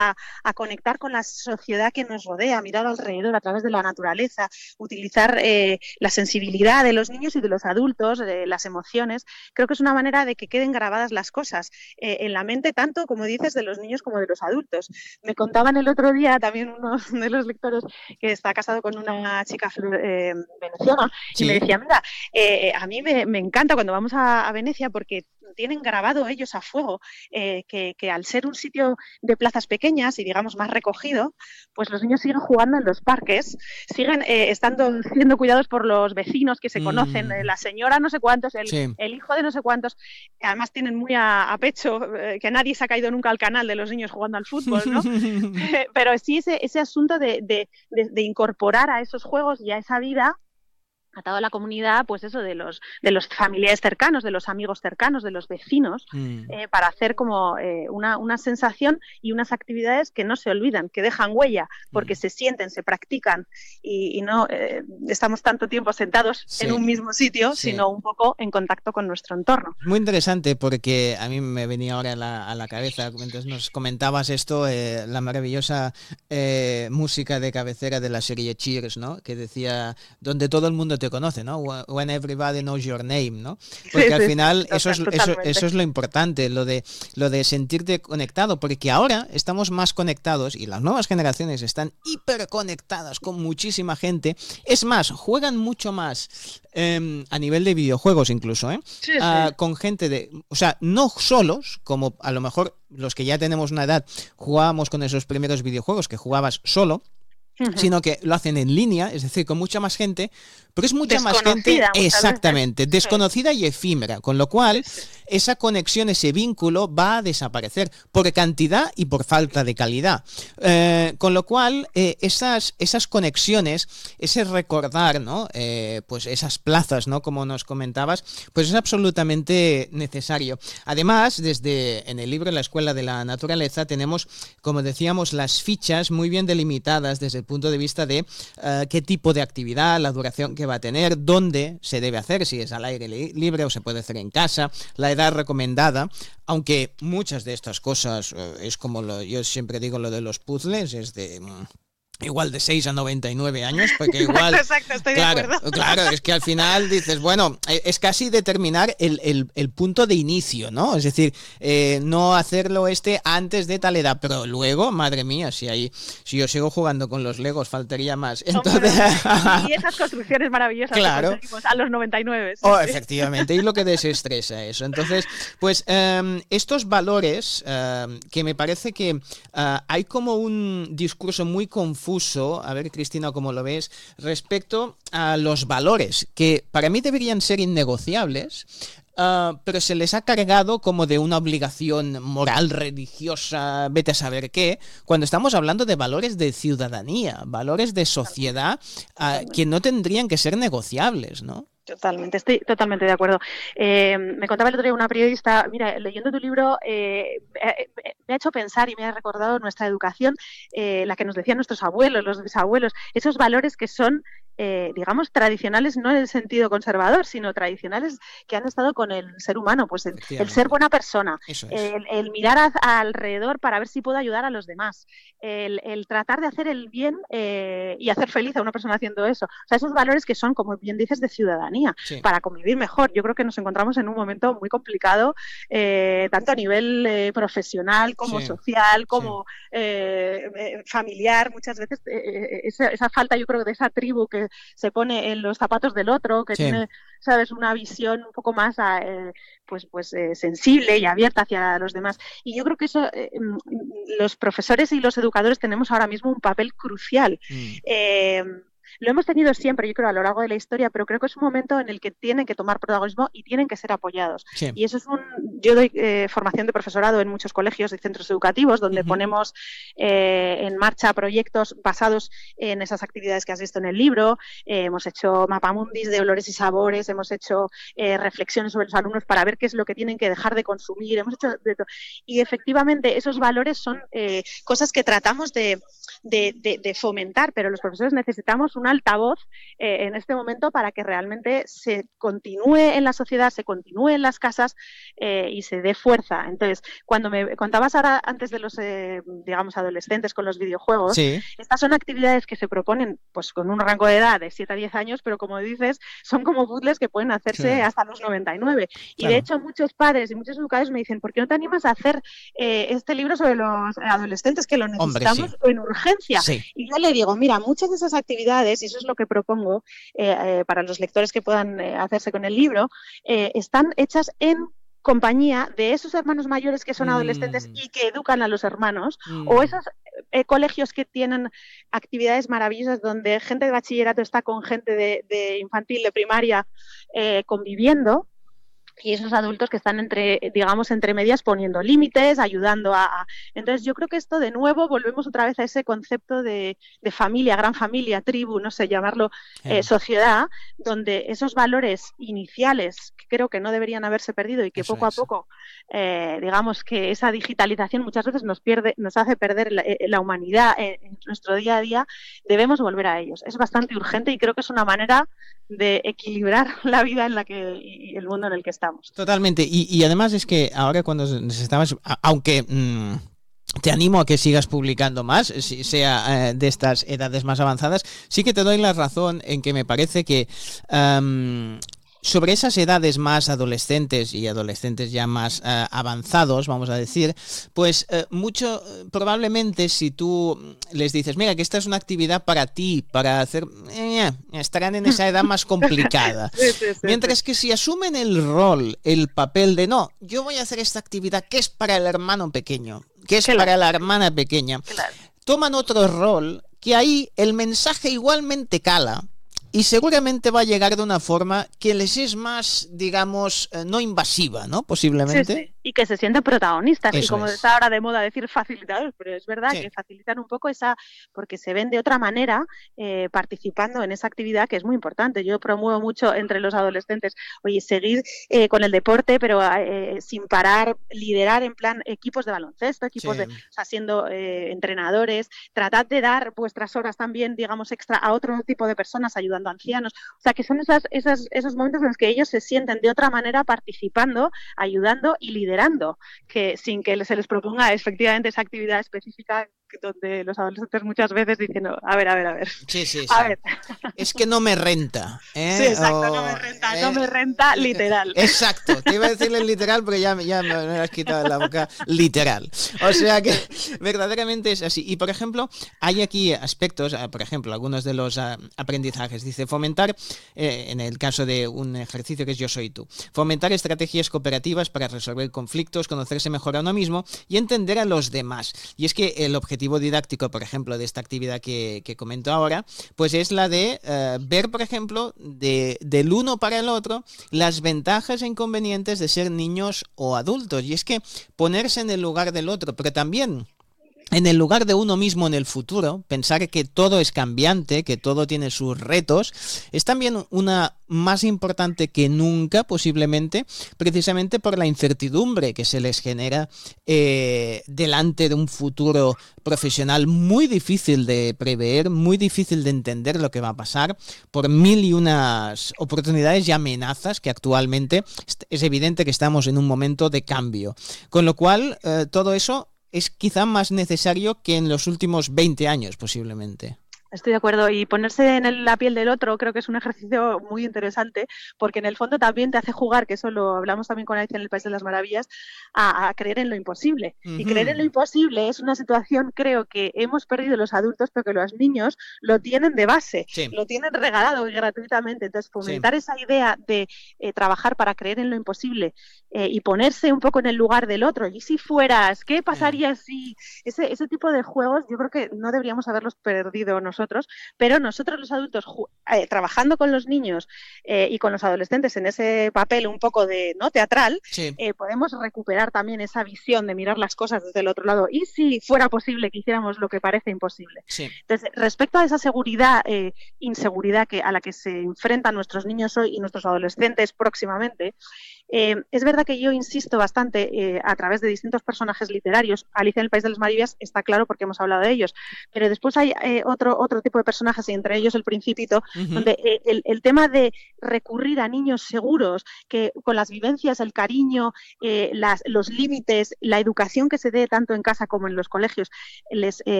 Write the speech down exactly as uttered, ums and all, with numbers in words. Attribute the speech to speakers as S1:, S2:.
S1: a conectar con la sociedad que nos rodea, mirar alrededor a través de la naturaleza, utilizar eh, la sensibilidad de los niños y de los adultos, eh, las emociones. Creo que es una manera de que queden grabadas las cosas eh, en la mente, tanto, como dices, de los niños como de los adultos. Me contaban el otro día también uno de los lectores que está casado con una chica eh, veneciana
S2: Sí.
S1: y me decía, mira, eh, a mí me, me encanta cuando vamos a, a Venecia porque tienen grabado ellos a fuego eh, que, que al ser un sitio de plazas pequeñas y digamos más recogido, pues los niños siguen jugando en los parques, siguen eh, estando siendo cuidados por los vecinos que se conocen,
S2: Mm.
S1: eh, la señora no sé cuántos, el,
S2: Sí.
S1: el hijo de no sé cuántos, además tienen muy a, a pecho eh, que nadie se ha caído nunca al canal de los niños jugando al fútbol, ¿no? Pero sí ese, ese asunto de, de, de, de incorporar a esos juegos y a esa vida a toda la comunidad, pues eso, de los, de los familiares cercanos, de los amigos cercanos, de los vecinos,
S2: Mm.
S1: eh, para hacer como eh, una, una sensación y unas actividades que no se olvidan, que dejan huella, porque
S2: Mm.
S1: se sienten, se practican y, y no eh, estamos tanto tiempo sentados
S2: Sí.
S1: en un mismo sitio,
S2: Sí.
S1: sino un poco en contacto con nuestro entorno.
S2: Muy interesante porque a mí me venía ahora a la, a la cabeza, mientras nos comentabas esto, eh, la maravillosa eh, música de cabecera de la serie Cheers, ¿no? Que decía, donde todo el mundo te conoce, ¿no? When everybody knows your name, ¿no? Porque
S1: Sí,
S2: al
S1: sí,
S2: final
S1: sí,
S2: eso, es,
S1: total,
S2: eso,
S1: totalmente.
S2: eso es lo importante, lo de, lo de sentirte conectado, porque ahora estamos más conectados y las nuevas generaciones están hiperconectadas con muchísima gente. Es más, juegan mucho más eh, a nivel de videojuegos incluso, ¿eh?
S1: Sí,
S2: Uh,
S1: sí.
S2: con gente de, o sea, no solos, como a lo mejor los que ya tenemos una edad jugábamos con esos primeros videojuegos que jugabas solo,
S1: Uh-huh.
S2: sino que lo hacen en línea, es decir, con mucha más gente, pero es mucha más gente,
S1: Desconocida muchas
S2: exactamente,
S1: veces.
S2: desconocida y efímera, con lo cual
S1: Sí, sí.
S2: esa conexión, ese vínculo va a desaparecer por cantidad y por falta de calidad. Eh, con lo cual, eh, esas, esas conexiones, ese recordar, ¿no? Eh, pues esas plazas, ¿no? Como nos comentabas, pues es absolutamente necesario. Además, desde en el libro La Escuela de la Naturaleza tenemos, como decíamos, las fichas muy bien delimitadas desde el punto de vista de uh, qué tipo de actividad, la duración que va a tener, dónde se debe hacer, si es al aire li- libre o se puede hacer en casa, la edad recomendada, aunque muchas de estas cosas uh, es como lo, yo siempre digo lo de los puzzles, es de... Um, igual de seis a noventa y nueve años, porque igual...
S1: Exacto, exacto, estoy
S2: claro,
S1: de acuerdo.
S2: claro, es que al final dices, bueno, es casi determinar el, el, el punto de inicio, ¿no? Es decir, eh, no hacerlo este antes de tal edad, pero luego, madre mía, si hay, si yo sigo jugando con los Legos, faltaría más. Entonces...
S1: y esas construcciones maravillosas
S2: claro.
S1: que conseguimos a los noventa y nueve. Sí,
S2: oh,
S1: sí.
S2: efectivamente, y lo que desestresa eso. Entonces, pues um, estos valores um, que me parece que uh, hay como un discurso muy confuso, a ver, Cristina, cómo lo ves, respecto a los valores, que para mí deberían ser innegociables, uh, pero se les ha cargado como de una obligación moral, religiosa, vete a saber qué, cuando estamos hablando de valores de ciudadanía, valores de sociedad, uh, que no tendrían que ser negociables, ¿no?
S1: Totalmente, estoy totalmente de acuerdo. Eh, me contaba el otro día una periodista, mira, leyendo tu libro eh, me, me ha hecho pensar y me ha recordado nuestra educación, eh, la que nos decían nuestros abuelos, los bisabuelos, esos valores que son, eh, digamos, tradicionales no en el sentido conservador, sino tradicionales que han estado con el ser humano, pues el, el ser buena persona,
S2: Eso es.
S1: el, el mirar a, a alrededor para ver si puedo ayudar a los demás, el, el tratar de hacer el bien eh, y hacer feliz a una persona haciendo eso. O sea, esos valores que son, como bien dices, de ciudadanía. Sí. Para convivir mejor. Yo creo que nos encontramos en un momento muy complicado, eh, tanto a nivel eh, profesional como sí. social, como sí. eh, eh, familiar. Muchas veces eh, esa, esa falta, yo creo, de esa tribu que se pone en los zapatos del otro, que sí. tiene, sabes, una visión un poco más eh, pues, pues eh, sensible y abierta hacia los demás. Y yo creo que eso, eh, los profesores y los educadores tenemos ahora mismo un papel crucial. Mm. Eh, Lo hemos tenido siempre, yo creo, a lo largo de la historia, pero creo que es un momento en el que tienen que tomar protagonismo y tienen que ser apoyados. Sí. Y eso es un... Yo doy eh, formación de profesorado en muchos colegios y centros educativos donde uh-huh. ponemos eh, en marcha proyectos basados en esas actividades que has visto en el libro. Eh, hemos hecho mapamundis de olores y sabores, hemos hecho eh, reflexiones sobre los alumnos para ver qué es lo que tienen que dejar de consumir. Hemos hecho de todo. Y efectivamente esos valores son eh, cosas que tratamos de, de, de, de fomentar, pero los profesores necesitamos un un altavoz eh, en este momento para que realmente se continúe en la sociedad, se continúe en las casas eh, y se dé fuerza. Entonces, cuando me contabas ahora antes de los, eh, digamos, adolescentes con los videojuegos,
S2: sí.
S1: estas son actividades que se proponen pues con un rango de edad de siete a diez años, pero como dices, son como puzzles que pueden hacerse sí. hasta los noventa y nueve. Y claro. de hecho, muchos padres y muchos educadores me dicen, ¿por qué no te animas a hacer eh, este libro sobre los adolescentes que lo necesitamos Hombre, sí. en urgencia?
S2: Sí.
S1: Y yo le digo, mira, muchas de esas actividades, y eso es lo que propongo eh, eh, para los lectores que puedan eh, hacerse con el libro, eh, están hechas en compañía de esos hermanos mayores que son mm. adolescentes y que educan a los hermanos, mm. o esos eh, colegios que tienen actividades maravillosas donde gente de bachillerato está con gente de, de infantil, de primaria, eh, conviviendo, y esos adultos que están entre, digamos, entre medias poniendo límites, ayudando a, a... Entonces yo creo que esto de nuevo volvemos otra vez a ese concepto de, de familia, gran familia, tribu, no sé, llamarlo eh, sociedad, donde esos valores iniciales que creo que no deberían haberse perdido y que Eso poco es. a poco, eh, digamos que esa digitalización muchas veces nos pierde, nos hace perder la, la humanidad en, en nuestro día a día, debemos volver a ellos. Es bastante urgente y creo que es una manera de equilibrar la vida en la que y el mundo en el que estamos.
S2: Totalmente, y, y además es que ahora cuando necesitamos, aunque mmm, te animo a que sigas publicando más, sea eh, de estas edades más avanzadas, sí que te doy la razón en que me parece que um, sobre esas edades más adolescentes y adolescentes ya más uh, avanzados, vamos a decir, pues uh, mucho, probablemente si tú les dices, mira, que esta es una actividad para ti, para hacer, eh, estarán en esa edad más complicada. Sí, sí, sí, Mientras sí. que si asumen el rol, el papel de, no, yo voy a hacer esta actividad que es para el hermano pequeño, que es claro. para la hermana pequeña, claro. toman otro rol, que ahí el mensaje igualmente cala, y seguramente va a llegar de una forma que les es más, digamos, eh, no invasiva, ¿no? Posiblemente.
S1: Sí, sí. Y que se sienten protagonistas. Eso y como es. está ahora de moda decir facilitadores, pero es verdad sí. que facilitan un poco esa, porque se ven de otra manera eh, participando en esa actividad que es muy importante. Yo promuevo mucho entre los adolescentes, oye, seguir eh, con el deporte, pero eh, sin parar, liderar en plan equipos de baloncesto, equipos sí. de, o sea, siendo eh, entrenadores, tratad de dar vuestras horas también, digamos, extra a otro tipo de personas, ayudando a ancianos. O sea, que son esas, esas, esos momentos en los que ellos se sienten de otra manera participando, ayudando y liderando. Que sin que se les proponga efectivamente esa actividad específica donde los adolescentes muchas veces dicen, no, a ver, a ver, a ver.
S2: Sí, sí, sí.
S1: A ver.
S2: Es que no me renta. ¿eh?
S1: Sí, exacto,
S2: o,
S1: no me renta,
S2: eh,
S1: no me renta literal.
S2: Exacto, te iba a decirle literal, pero ya, ya me, me has quitado de la boca literal. O sea que verdaderamente es así. Y por ejemplo, hay aquí aspectos, por ejemplo, algunos de los uh, aprendizajes. Dice, fomentar, eh, en el caso de un ejercicio que es Yo Soy Tú, fomentar estrategias cooperativas para resolver conflictos, conocerse mejor a uno mismo y entender a los demás. Y es que el objetivo didáctico, por ejemplo, de esta actividad que, que comento ahora, pues es la de uh, ver, por ejemplo, de, del uno para el otro, las ventajas e inconvenientes de ser niños o adultos. Y es que ponerse en el lugar del otro, pero también en el lugar de uno mismo en el futuro, pensar que todo es cambiante, que todo tiene sus retos, es también una más importante que nunca, posiblemente, precisamente por la incertidumbre que se les genera eh, delante de un futuro profesional muy difícil de prever, muy difícil de entender lo que va a pasar, por mil y unas oportunidades y amenazas que actualmente es evidente que estamos en un momento de cambio. Con lo cual, eh, todo eso es quizá más necesario que en los últimos veinte años, posiblemente.
S1: Estoy de acuerdo, y ponerse en el, la piel del otro creo que es un ejercicio muy interesante, porque en el fondo también te hace jugar, que eso lo hablamos también con Alicia en el País de las Maravillas, a, a creer en lo imposible. Uh-huh. Y creer en lo imposible es una situación, creo, que hemos perdido los adultos, pero que los niños lo tienen de base, sí. lo tienen regalado y gratuitamente. Entonces, fomentar sí. esa idea de eh, trabajar para creer en lo imposible eh, y ponerse un poco en el lugar del otro. ¿Y si fueras? ¿Qué pasaría uh-huh. si...? Ese, ese tipo de juegos yo creo que no deberíamos haberlos perdido nosotros. Nosotros, pero nosotros los adultos eh, trabajando con los niños eh, y con los adolescentes en ese papel un poco de no teatral, sí. eh, podemos recuperar también esa visión de mirar las cosas desde el otro lado. Y si fuera posible que hiciéramos lo que parece imposible. Sí. Entonces, respecto a esa seguridad, eh, inseguridad que, a la que se enfrentan nuestros niños hoy y nuestros adolescentes próximamente, eh, es verdad que yo insisto bastante eh, a través de distintos personajes literarios. Alicia en el País de las Maravillas está claro porque hemos hablado de ellos, pero después hay eh, otro, otro otro tipo de personajes, y entre ellos el Principito, uh-huh. donde eh, el, el tema de recurrir a niños seguros, que con las vivencias, el cariño, eh, las, los límites, la educación que se dé tanto en casa como en los colegios, les, eh,